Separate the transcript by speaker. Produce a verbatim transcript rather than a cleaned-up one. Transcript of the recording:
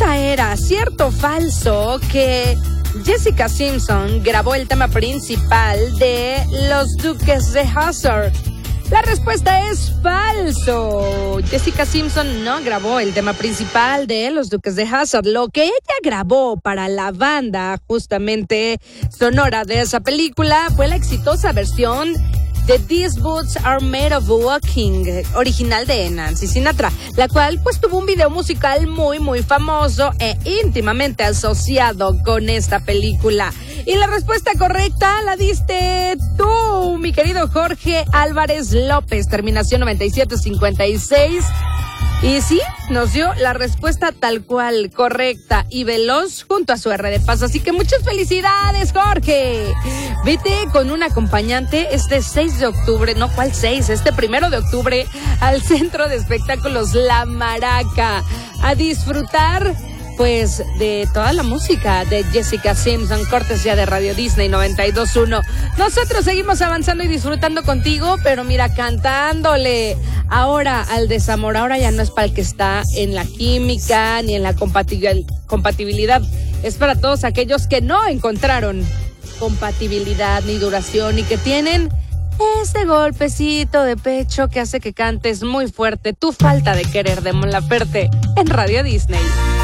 Speaker 1: pregunta era, ¿cierto o falso que Jessica Simpson grabó el tema principal de Los Duques de Hazzard? La respuesta es falso. Jessica Simpson no grabó el tema principal de Los Duques de Hazzard. Lo que ella grabó para la banda justamente sonora de esa película fue la exitosa versión de These Boots Are Made of Walking, original de Nancy Sinatra, la cual pues tuvo un video musical muy muy famoso e íntimamente asociado con esta película. Y la respuesta correcta la diste tú, mi querido Jorge Álvarez López, terminación noventa y siete cincuenta y seis. Y sí, nos dio la respuesta tal cual, correcta y veloz junto a su R de paso. Así que muchas felicidades, Jorge. Vete con un acompañante este seis de octubre, no, ¿cuál seis? Este primero de octubre al Centro de Espectáculos La Maraca a disfrutar pues de toda la música de Jessica Simpson, cortesía de Radio Disney noventa y dos punto uno. Nosotros seguimos avanzando y disfrutando contigo, pero mira, cantándole ahora al desamor. Ahora ya no es para el que está en la química ni en la compatibil- compatibilidad. Es para todos aquellos que no encontraron compatibilidad ni duración y que tienen ese golpecito de pecho que hace que cantes muy fuerte tu falta de querer de Mon Laferte en Radio Disney.